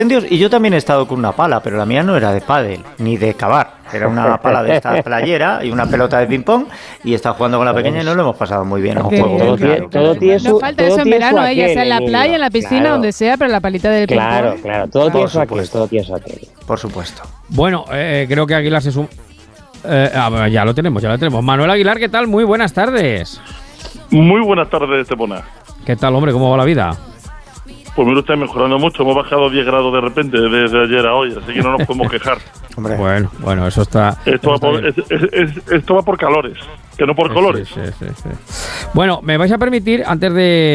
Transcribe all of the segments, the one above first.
incendios y yo también he estado con una pala, pero la mía no era de pádel ni de cavar, era una pala de esta playera y una pelota de ping pong y he estado jugando con la pequeña y no lo hemos pasado muy bien. No falta eso en verano, ya sea en la playa, en la piscina, donde sea, pero la palita del ping pong. Claro, todo tiene su aquel. Por supuesto. Bueno, creo que Aguilar se suma. Ya lo tenemos. Manuel Aguilar, ¿qué tal? Muy buenas tardes. Muy buenas tardes, Estepona. ¿Qué tal, hombre? ¿Cómo va la vida? Pues mira, está mejorando mucho. Hemos bajado 10 grados de repente desde ayer a hoy, así que no nos podemos quejar. Hombre. Bueno, eso está... Esto va por calores, que no por colores. Sí. Bueno, me vais a permitir, antes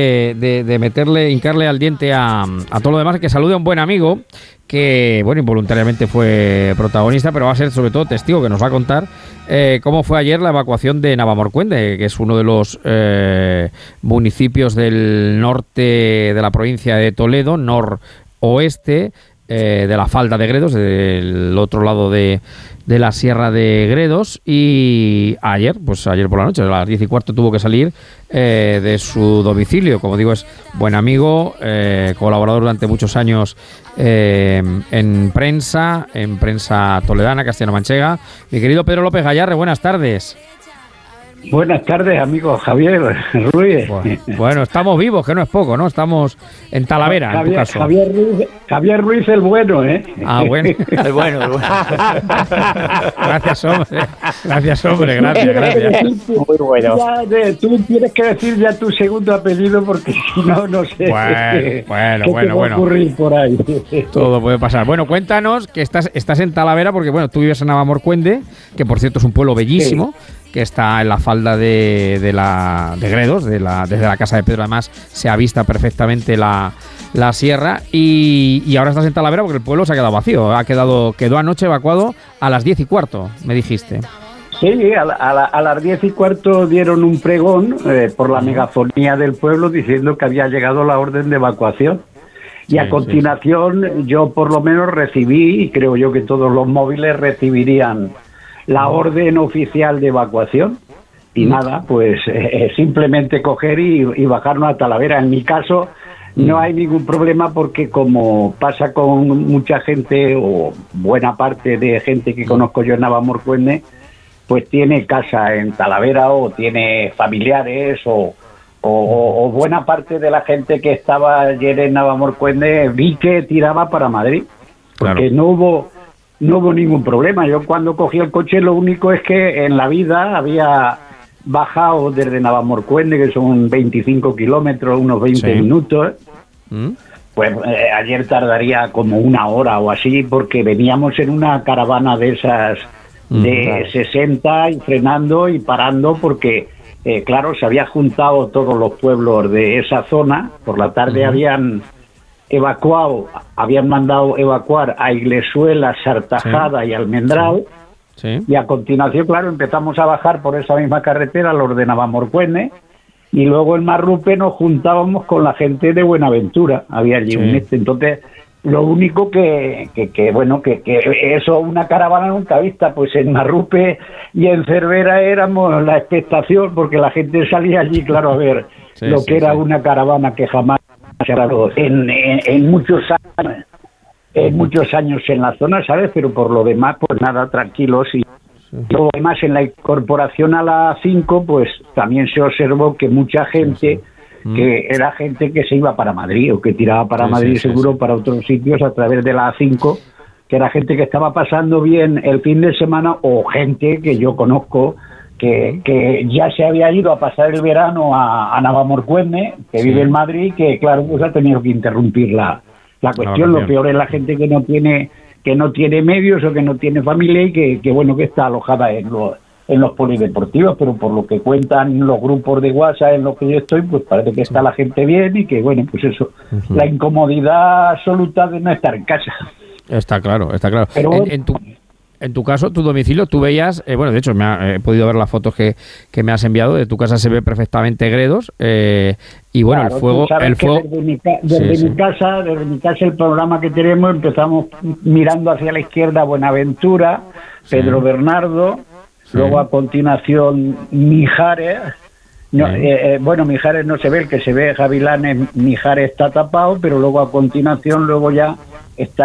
de hincarle al diente a todo lo demás, que salude a un buen amigo que, bueno, involuntariamente fue protagonista, pero va a ser sobre todo testigo, que nos va a contar cómo fue ayer la evacuación de Navamorcuende, que es uno de los municipios del norte de la provincia de Toledo, noroeste, de la falda de Gredos, del otro lado de la Sierra de Gredos, y ayer por la noche, a las 10:15 tuvo que salir de su domicilio. Como digo, es buen amigo, colaborador durante muchos años en prensa toledana, castellano-manchega. Mi querido Pedro López Gallarre, buenas tardes. Buenas tardes, amigo Javier Ruiz. Bueno, estamos vivos, que no es poco, ¿no? Estamos en Talavera, en tu caso. Javier Ruiz el bueno, ¿eh? Ah, bueno. El bueno. Gracias, hombre. Gracias. Muy bueno. Tú tienes que decir ya tu segundo apellido porque si no, no sé. Bueno. Ocurrir por ahí. Todo puede pasar. Bueno, cuéntanos que estás en Talavera porque, bueno, tú vives en Navamorcuende, que por cierto es un pueblo bellísimo. Sí. Que está en la falda de Gredos, desde la casa de Pedro. Además se avista perfectamente la sierra y ahora estás en Talavera porque el pueblo se ha quedado vacío, quedó anoche evacuado a las 10:15, me dijiste. Sí, a las 10:15 dieron un pregón por la megafonía del pueblo diciendo que había llegado la orden de evacuación. Y a continuación yo por lo menos recibí, y creo yo que todos los móviles recibirían la orden oficial de evacuación y nada, pues simplemente coger y bajarnos a Talavera. En mi caso no hay ningún problema porque como pasa con mucha gente o buena parte de gente que conozco yo en Navamorcuende, pues tiene casa en Talavera o tiene familiares o buena parte de la gente que estaba ayer en Navamorcuende vi que tiraba para Madrid, porque no hubo ningún problema. Yo cuando cogí el coche lo único es que en la vida había bajado desde Navamorcuende, que son 25 kilómetros, unos 20 minutos. Pues ayer tardaría como una hora o así, porque veníamos en una caravana de esas de 60 y frenando y parando porque, claro, se había juntado todos los pueblos de esa zona. Por la tarde habían mandado evacuar a Iglesuela, Sartajada y Almendral. Y a continuación, claro, empezamos a bajar por esa misma carretera los de Navamorcuende y luego en Marrupe nos juntábamos con la gente de Buenaventura. Había allí entonces lo único que eso, una caravana nunca vista, pues en Marrupe y en Cervera éramos la expectación porque la gente salía allí, claro, a ver que era una caravana que jamás en muchos años en la zona, ¿sabes? Pero por lo demás, pues nada, tranquilos. Y lo demás, en la incorporación a la 5, pues también se observó que mucha gente, que era gente que se iba para Madrid o que tiraba para Madrid seguro para otros sitios a través de la 5, que era gente que estaba pasando bien el fin de semana o gente que yo conozco que ya se había ido a pasar el verano a Navamorcuende, que vive en Madrid, que claro, pues ha tenido que interrumpir la cuestión. Lo peor es la gente que no tiene medios o que no tiene familia y que está alojada en los polideportivos, pero por lo que cuentan los grupos de WhatsApp en los que yo estoy, pues parece que está la gente bien y que pues eso, la incomodidad absoluta de no estar en casa. Está claro. Pero en tu caso, tu domicilio, tú veías, de hecho he podido ver las fotos que me has enviado, de tu casa se ve perfectamente Gredos, y bueno, claro, el fuego... Desde mi casa el programa que tenemos, empezamos mirando hacia la izquierda Buenaventura, Pedro Bernardo, luego a continuación Mijares, Mijares no se ve, el que se ve Gavilanes, Mijares está tapado, pero luego a continuación, ya está